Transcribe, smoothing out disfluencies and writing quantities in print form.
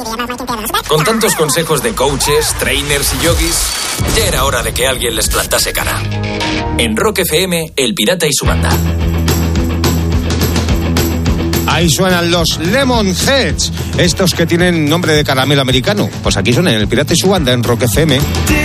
Con tantos consejos de coaches, trainers y yogis, ya era hora de que alguien les plantase cara. En Rock FM, El Pirata y su banda. Ahí suenan los Lemonheads, estos que tienen nombre de caramelo americano. Pues aquí suenan El Pirata y su banda en Rock FM.